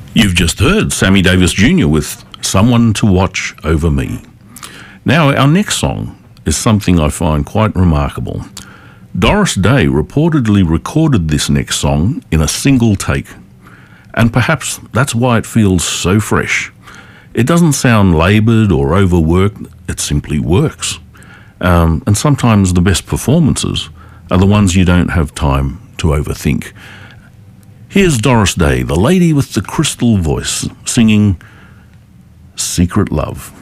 You've just heard Sammy Davis Jr. with Someone to Watch Over Me. Now, our next song is something I find quite remarkable. Doris Day reportedly recorded this next song in a single take, and perhaps that's why it feels so fresh. It doesn't sound laboured or overworked, it simply works. And sometimes the best performances are the ones you don't have time to overthink. Here's Doris Day, the lady with the crystal voice, singing Secret Love.